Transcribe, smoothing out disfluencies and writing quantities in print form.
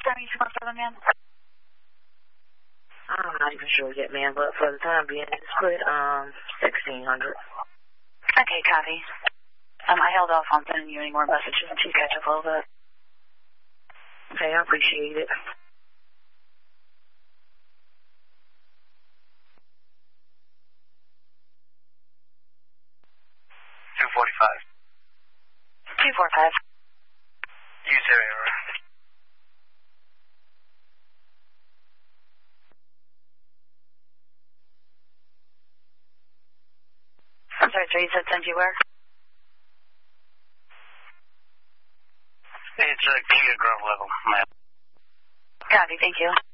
time you want for them, man? I'm not even sure yet, man, but for the time being, it's put, 1600. Okay, copy. I held off on sending you any more messages until you catch up a little bit. Okay, I appreciate it. $245. Use area. I'm sorry, sir, you said send you where? It's Kia Grove level, map. Copy, thank you.